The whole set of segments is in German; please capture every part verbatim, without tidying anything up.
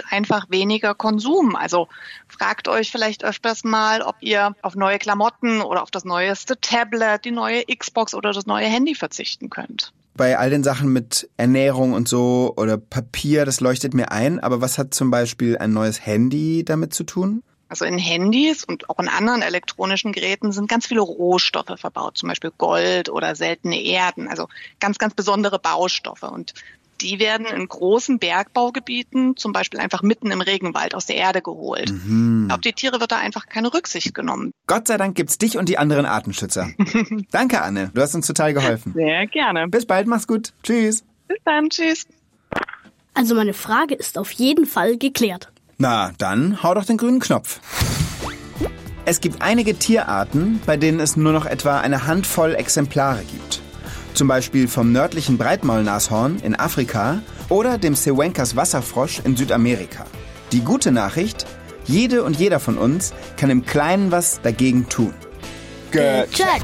einfach weniger Konsum. Also fragt euch vielleicht öfters mal, ob ihr auf neue Klamotten oder auf das neueste Tablet, die neue Xbox oder das neue Handy verzichten könnt. Bei all den Sachen mit Ernährung und so oder Papier, das leuchtet mir ein. Aber was hat zum Beispiel ein neues Handy damit zu tun? Also in Handys und auch in anderen elektronischen Geräten sind ganz viele Rohstoffe verbaut, zum Beispiel Gold oder seltene Erden, also ganz, ganz besondere Baustoffe. Und die werden in großen Bergbaugebieten, zum Beispiel einfach mitten im Regenwald, aus der Erde geholt. Mhm. Auf die Tiere wird da einfach keine Rücksicht genommen. Gott sei Dank gibt's dich und die anderen Artenschützer. Danke, Anne. Du hast uns total geholfen. Sehr gerne. Bis bald, mach's gut. Tschüss. Bis dann, tschüss. Also meine Frage ist auf jeden Fall geklärt. Na, dann hau doch den grünen Knopf. Es gibt einige Tierarten, bei denen es nur noch etwa eine Handvoll Exemplare gibt. Zum Beispiel vom nördlichen Breitmaulnashorn in Afrika oder dem Sewencas Wasserfrosch in Südamerika. Die gute Nachricht, jede und jeder von uns kann im Kleinen was dagegen tun. Check.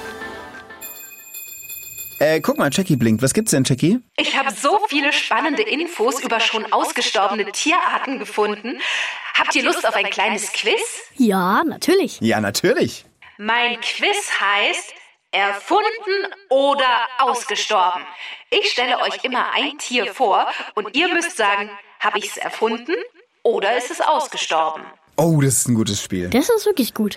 Äh, guck mal, Jackie blinkt. Was gibt's denn, Jackie? Ich habe so viele spannende Infos über schon ausgestorbene Tierarten gefunden. Habt ihr Lust auf ein kleines Quiz? Ja, natürlich. Ja, natürlich. Mein Quiz heißt Erfunden oder ausgestorben. Ich stelle euch immer ein Tier vor und ihr müsst sagen, habe ich es erfunden oder ist es ausgestorben? Oh, das ist ein gutes Spiel. Das ist wirklich gut.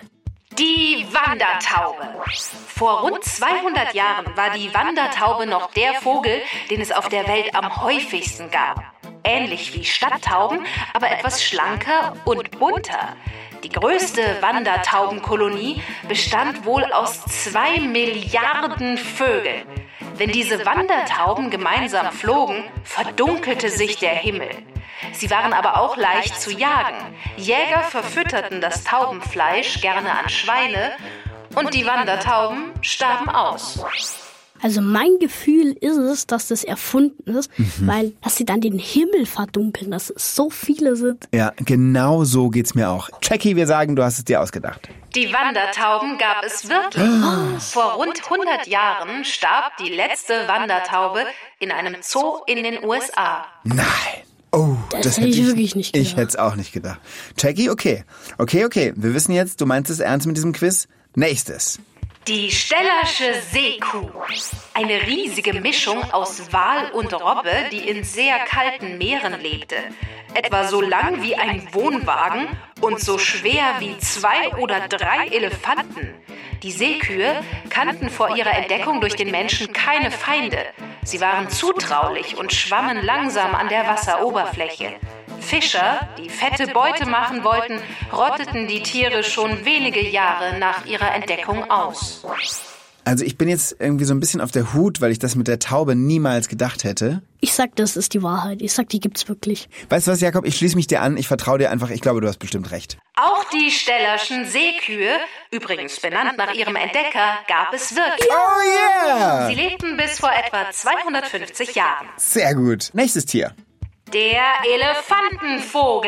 Die Wandertaube. Vor rund zweihundert Jahren war die Wandertaube noch der Vogel, den es auf der Welt am häufigsten gab. Ähnlich wie Stadttauben, aber etwas schlanker und bunter. Die größte Wandertaubenkolonie bestand wohl aus zwei Milliarden Vögeln. Wenn diese Wandertauben gemeinsam flogen, verdunkelte sich der Himmel. Sie waren aber auch leicht zu jagen. Jäger verfütterten das Taubenfleisch gerne an Schweine und die Wandertauben starben aus. Also mein Gefühl ist es, dass das erfunden ist, Mhm. weil dass sie dann den Himmel verdunkeln, dass es so viele sind. Ja, genau so geht's mir auch. Jackie, wir sagen, du hast es dir ausgedacht. Die Wandertauben gab es wirklich. Vor rund hundert Jahren starb die letzte Wandertaube in einem Zoo in den U S A. Nein. Oh, Das das, hätte ich wirklich nicht Ich gedacht. hätte es auch nicht gedacht. Jackie, okay. Okay, okay. Wir wissen jetzt, du meinst es ernst mit diesem Quiz. Nächstes. Die Stellersche Seekuh. Eine riesige Mischung aus Wal und Robbe, die in sehr kalten Meeren lebte. Etwa so lang wie ein Wohnwagen und so schwer wie zwei oder drei Elefanten. Die Seekühe kannten vor ihrer Entdeckung durch den Menschen keine Feinde. Sie waren zutraulich und schwammen langsam an der Wasseroberfläche. Fischer, die fette Beute machen wollten, rotteten die Tiere schon wenige Jahre nach ihrer Entdeckung aus. Also ich bin jetzt irgendwie so ein bisschen auf der Hut, weil ich das mit der Taube niemals gedacht hätte. Ich sag, das ist die Wahrheit. Ich sag, die gibt's wirklich. Weißt du was, Jakob? Ich schließe mich dir an. Ich vertraue dir einfach. Ich glaube, du hast bestimmt recht. Auch die Stellerschen Seekühe, übrigens benannt nach ihrem Entdecker, gab es wirklich. Oh yeah! Sie lebten bis vor etwa zweihundertfünfzig Jahren. Sehr gut. Nächstes Tier. Der Elefantenvogel.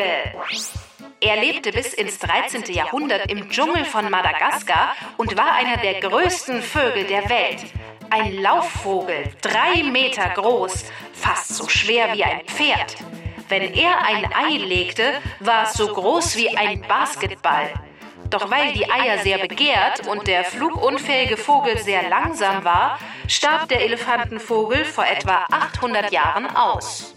Er lebte bis ins dreizehnte Jahrhundert im Dschungel von Madagaskar und war einer der größten Vögel der Welt. Ein Laufvogel, drei Meter groß, fast so schwer wie ein Pferd. Wenn er ein Ei legte, war es so groß wie ein Basketball. Doch weil die Eier sehr begehrt und der flugunfähige Vogel sehr langsam war, starb der Elefantenvogel vor etwa achthundert Jahren aus.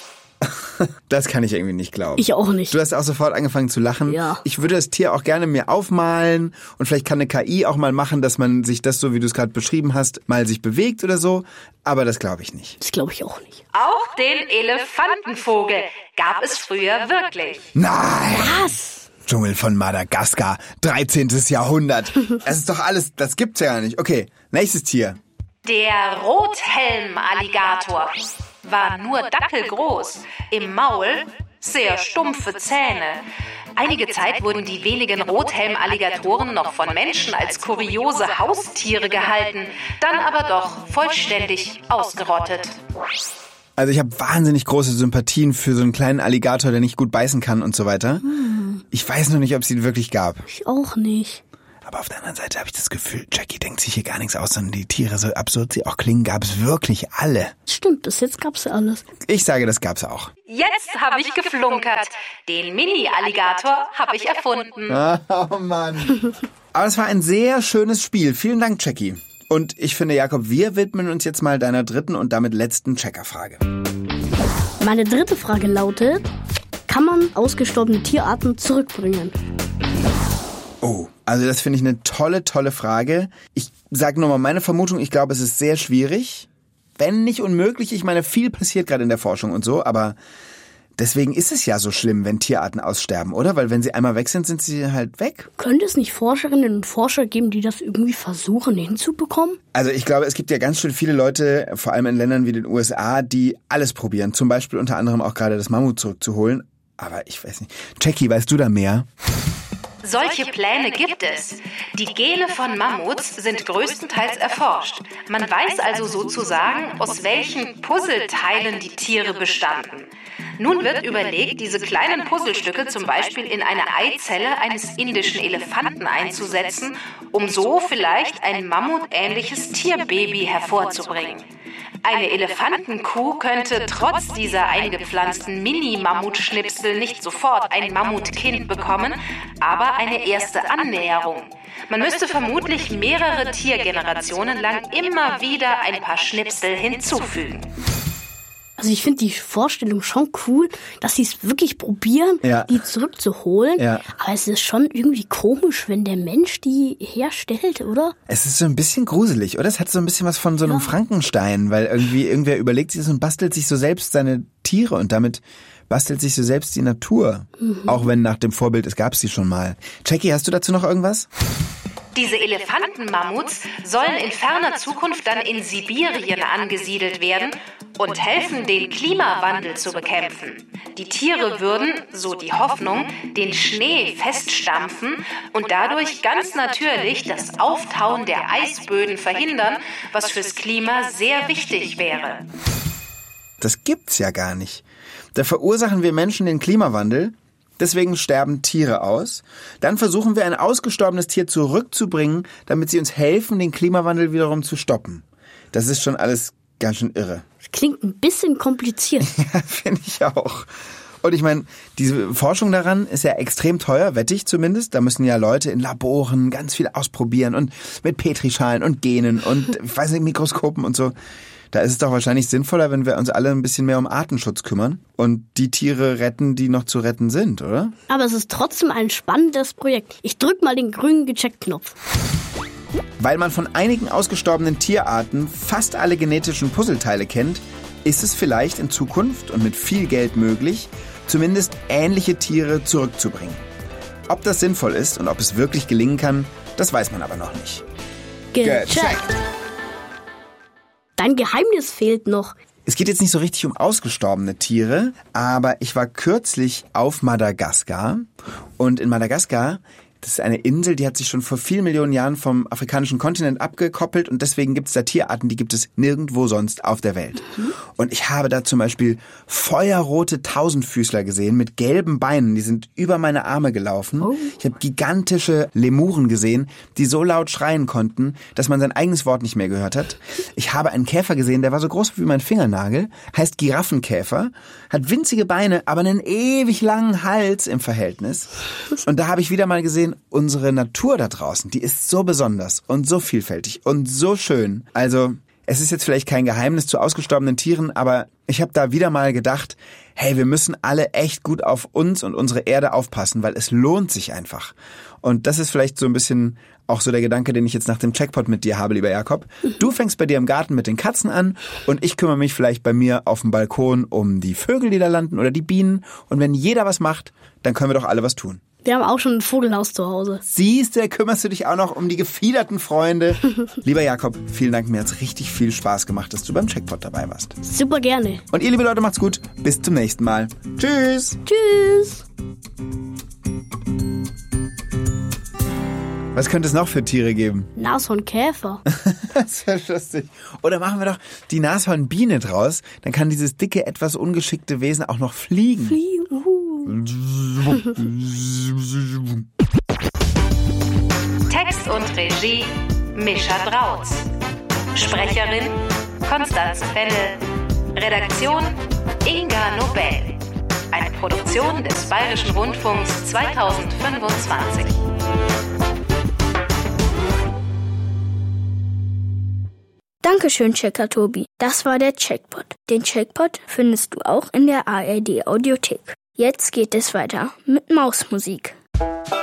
Das kann ich irgendwie nicht glauben. Ich auch nicht. Du hast auch sofort angefangen zu lachen. Ja. Ich würde das Tier auch gerne mir aufmalen und vielleicht kann eine K I auch mal machen, dass man sich das, so wie du es gerade beschrieben hast, mal sich bewegt oder so. Aber das glaube ich nicht. Das glaube ich auch nicht. Auch den Elefantenvogel gab es früher wirklich. Nein! Was? Dschungel von Madagaskar, dreizehntes Jahrhundert. Das ist doch alles, das gibt's ja gar nicht. Okay, nächstes Tier. Der Rothelmalligator war nur dackelgroß, im Maul sehr stumpfe Zähne. Einige Zeit wurden die wenigen Rothelmalligatoren noch von Menschen als kuriose Haustiere gehalten, dann aber doch vollständig ausgerottet. Also ich habe wahnsinnig große Sympathien für so einen kleinen Alligator, der nicht gut beißen kann und so weiter. Hm. Ich weiß noch nicht, ob es ihn wirklich gab. Ich auch nicht. Aber auf der anderen Seite habe ich das Gefühl, Jackie denkt sich hier gar nichts aus, sondern die Tiere, so absurd sie auch klingen, gab es wirklich alle. Stimmt, bis jetzt gab's ja alles. Ich sage, das gab's auch. Jetzt habe ich geflunkert. Den Mini-Alligator habe ich erfunden. Oh Mann. Aber es war ein sehr schönes Spiel. Vielen Dank, Jackie. Und ich finde, Jakob, wir widmen uns jetzt mal deiner dritten und damit letzten Checkerfrage. Meine dritte Frage lautet, kann man ausgestorbene Tierarten zurückbringen? Oh, also das finde ich eine tolle, tolle Frage. Ich sage nur mal meine Vermutung, ich glaube, es ist sehr schwierig, wenn nicht unmöglich. Ich meine, viel passiert gerade in der Forschung und so, aber deswegen ist es ja so schlimm, wenn Tierarten aussterben, oder? Weil wenn sie einmal weg sind, sind sie halt weg. Könnte es nicht Forscherinnen und Forscher geben, die das irgendwie versuchen hinzubekommen? Also ich glaube, es gibt ja ganz schön viele Leute, vor allem in Ländern wie den U S A, die alles probieren. Zum Beispiel unter anderem auch gerade das Mammut zurückzuholen. Aber ich weiß nicht. Jackie, weißt du da mehr? Solche Pläne gibt es. Die Gene von Mammuts sind größtenteils erforscht. Man weiß also sozusagen, aus welchen Puzzleteilen die Tiere bestanden. Nun wird überlegt, diese kleinen Puzzlestücke zum Beispiel in eine Eizelle eines indischen Elefanten einzusetzen, um so vielleicht ein mammutähnliches Tierbaby hervorzubringen. Eine Elefantenkuh könnte trotz dieser eingepflanzten Mini-Mammutschnipsel nicht sofort ein Mammutkind bekommen, aber eine erste Annäherung. Man müsste vermutlich mehrere Tiergenerationen lang immer wieder ein paar Schnipsel hinzufügen. Also ich finde die Vorstellung schon cool, dass sie es wirklich probieren, ja. die zurückzuholen. Ja. Aber es ist schon irgendwie komisch, wenn der Mensch die herstellt, oder? Es ist so ein bisschen gruselig, oder? Es hat so ein bisschen was von so einem ja. Frankenstein, weil irgendwie irgendwer überlegt sich das und bastelt sich so selbst seine Tiere und damit bastelt sich so selbst die Natur. Mhm. Auch wenn nach dem Vorbild, es gab sie schon mal. Jackie, hast du dazu noch irgendwas? Diese Elefantenmammuts sollen in ferner Zukunft dann in Sibirien angesiedelt werden und helfen, den Klimawandel zu bekämpfen. Die Tiere würden, so die Hoffnung, den Schnee feststampfen und dadurch ganz natürlich das Auftauen der Eisböden verhindern, was fürs Klima sehr wichtig wäre. Das gibt's ja gar nicht. Da verursachen wir Menschen den Klimawandel. Deswegen sterben Tiere aus. Dann versuchen wir, ein ausgestorbenes Tier zurückzubringen, damit sie uns helfen, den Klimawandel wiederum zu stoppen. Das ist schon alles ganz schön irre. Das klingt ein bisschen kompliziert. Ja, finde ich auch. Und ich meine, diese Forschung daran ist ja extrem teuer, wette ich zumindest. Da müssen ja Leute in Laboren ganz viel ausprobieren und mit Petrischalen und Genen und, ich weiß nicht, Mikroskopen und so. Da ist es doch wahrscheinlich sinnvoller, wenn wir uns alle ein bisschen mehr um Artenschutz kümmern und die Tiere retten, die noch zu retten sind, oder? Aber es ist trotzdem ein spannendes Projekt. Ich drück mal den grünen Gecheckt-Knopf. Weil man von einigen ausgestorbenen Tierarten fast alle genetischen Puzzleteile kennt, ist es vielleicht in Zukunft und mit viel Geld möglich, zumindest ähnliche Tiere zurückzubringen. Ob das sinnvoll ist und ob es wirklich gelingen kann, das weiß man aber noch nicht. Gecheckt! Dein Geheimnis fehlt noch. Es geht jetzt nicht so richtig um ausgestorbene Tiere, aber ich war kürzlich auf Madagaskar und in Madagaskar, das ist eine Insel, die hat sich schon vor vielen Millionen Jahren vom afrikanischen Kontinent abgekoppelt und deswegen gibt es da Tierarten, die gibt es nirgendwo sonst auf der Welt. Mhm. Und ich habe da zum Beispiel feuerrote Tausendfüßler gesehen mit gelben Beinen, die sind über meine Arme gelaufen. Oh. Ich habe gigantische Lemuren gesehen, die so laut schreien konnten, dass man sein eigenes Wort nicht mehr gehört hat. Ich habe einen Käfer gesehen, der war so groß wie mein Fingernagel, heißt Giraffenkäfer, hat winzige Beine, aber einen ewig langen Hals im Verhältnis. Und da habe ich wieder mal gesehen, unsere Natur da draußen, die ist so besonders und so vielfältig und so schön. Also, es ist jetzt vielleicht kein Geheimnis zu ausgestorbenen Tieren, aber ich habe da wieder mal gedacht, hey, wir müssen alle echt gut auf uns und unsere Erde aufpassen, weil es lohnt sich einfach. Und das ist vielleicht so ein bisschen auch so der Gedanke, den ich jetzt nach dem Checkpot mit dir habe, lieber Jakob. Du fängst bei dir im Garten mit den Katzen an und ich kümmere mich vielleicht bei mir auf dem Balkon um die Vögel, die da landen oder die Bienen. Und wenn jeder was macht, dann können wir doch alle was tun. Wir haben auch schon ein Vogelhaus zu Hause. Siehst du, kümmerst du dich auch noch um die gefiederten Freunde. Lieber Jakob, vielen Dank, mir hat's richtig viel Spaß gemacht, dass du beim Checkpot dabei warst. Super gerne. Und ihr, liebe Leute, macht's gut. Bis zum nächsten Mal. Tschüss. Tschüss. Was könnte es noch für Tiere geben? Nashornkäfer. Das wäre lustig. Oder machen wir doch die Nashornbiene draus. Dann kann dieses dicke, etwas ungeschickte Wesen auch noch fliegen. Fliegen, uhu. Text Regie Mischa Drautz. Sprecherin Konstanze Fennel. Redaktion Inga Nobel. Eine Produktion des Bayerischen Rundfunks zweitausendfünfundzwanzig. Dankeschön, Checker Tobi. Das war der Checkpot. Den Checkpot findest du auch in der A R D Audiothek. Jetzt geht es weiter mit Mausmusik.